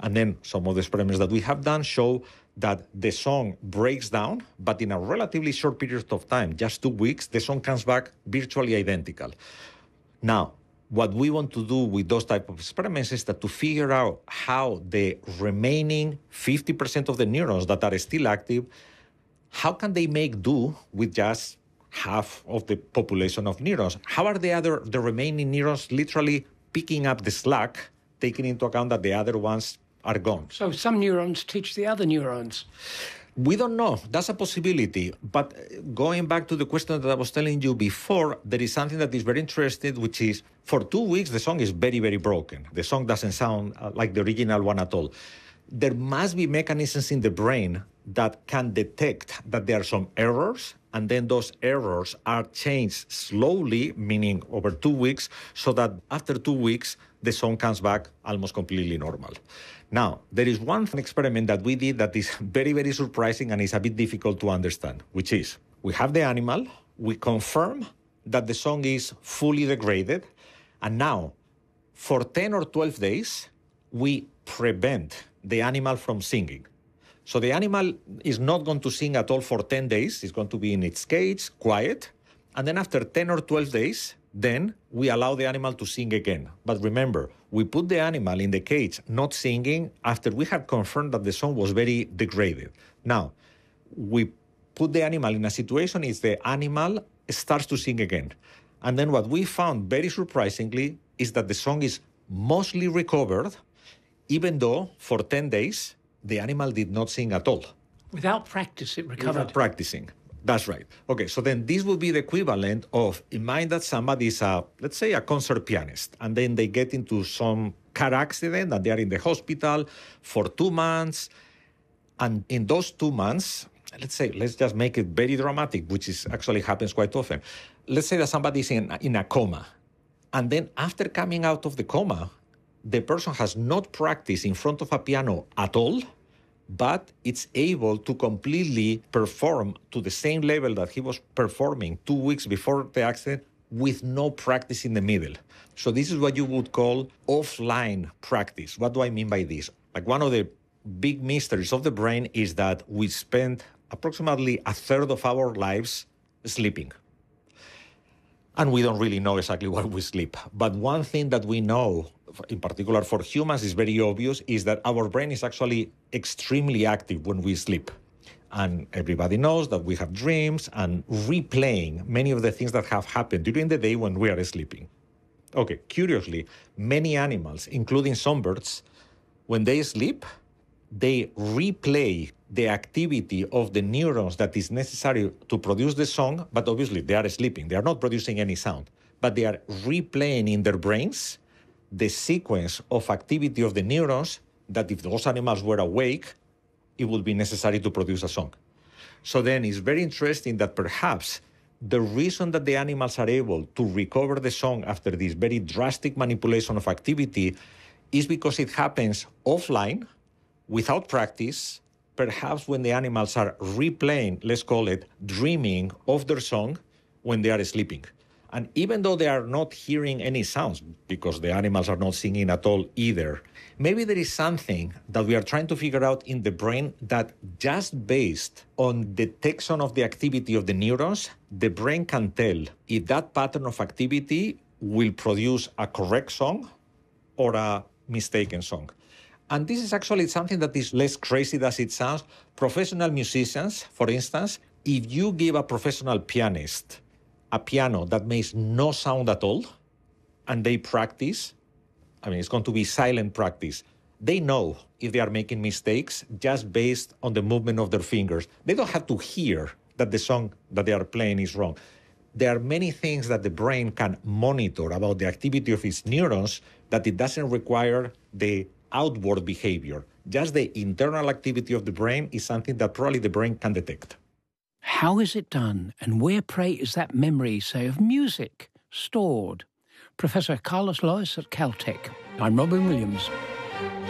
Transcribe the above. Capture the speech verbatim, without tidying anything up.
And then some of the experiments that we have done show that the song breaks down, but in a relatively short period of time, just two weeks, the song comes back virtually identical. Now, what we want to do with those type of experiments is that to figure out how the remaining fifty percent of the neurons that are still active, how can they make do with just half of the population of neurons? How are the other, the remaining neurons literally picking up the slack, taking into account that the other ones are gone? So some neurons teach the other neurons. We don't know. That's a possibility. But going back to the question that I was telling you before, there is something that is very interesting, which is for two weeks, the song is very, very broken. The song doesn't sound like the original one at all. There must be mechanisms in the brain that can detect that there are some errors, and then those errors are changed slowly, meaning over two weeks, so that after two weeks, the song comes back almost completely normal. Now, there is one experiment that we did that is very, very surprising and is a bit difficult to understand, which is we have the animal, we confirm that the song is fully degraded, and now for ten or twelve days, we prevent the animal from singing. So the animal is not going to sing at all for ten days. It's going to be in its cage, quiet. And then after ten or twelve days, then we allow the animal to sing again. But remember, we put the animal in the cage not singing after we had confirmed that the song was very degraded. Now, we put the animal in a situation is the animal starts to sing again. And then what we found, very surprisingly, is that the song is mostly recovered, even though for ten days, the animal did not sing at all. Without practice, it recovered. Without practicing. That's right. Okay, so then this would be the equivalent of, imagine that somebody is a, let's say, a concert pianist, and then they get into some car accident and they are in the hospital for two months. And in those two months, let's say, let's just make it very dramatic, which is actually happens quite often. Let's say that somebody is in, in a coma. And then after coming out of the coma, the person has not practiced in front of a piano at all, but it's able to completely perform to the same level that he was performing two weeks before the accident with no practice in the middle. So this is what you would call offline practice. What do I mean by this? Like one of the big mysteries of the brain is that we spend approximately a third of our lives sleeping. And we don't really know exactly what we sleep. But one thing that we know, in particular for humans, is very obvious, is that our brain is actually extremely active when we sleep. And everybody knows that we have dreams and replaying many of the things that have happened during the day when we are sleeping. Okay, curiously, many animals, including some birds, when they sleep, they replay the activity of the neurons that is necessary to produce the song, but obviously they are sleeping. They are not producing any sound, but they are replaying in their brains the sequence of activity of the neurons that if those animals were awake, it would be necessary to produce a song. So then it's very interesting that perhaps the reason that the animals are able to recover the song after this very drastic manipulation of activity is because it happens offline, without practice, perhaps when the animals are replaying, let's call it, dreaming of their song when they are sleeping. And even though they are not hearing any sounds, because the animals are not singing at all either, maybe there is something that we are trying to figure out in the brain that just based on detection of the activity of the neurons, the brain can tell if that pattern of activity will produce a correct song or a mistaken song. And this is actually something that is less crazy than it sounds. Professional musicians, for instance, if you give a professional pianist a piano that makes no sound at all, and they practice, I mean, it's going to be silent practice, they know if they are making mistakes just based on the movement of their fingers. They don't have to hear that the song that they are playing is wrong. There are many things that the brain can monitor about the activity of its neurons that it doesn't require the outward behavior. Just the internal activity of the brain is something that probably the brain can detect. How is it done, and where, pray, is that memory, say, of music stored? Professor Carlos Lois at Caltech. I'm Robin Williams.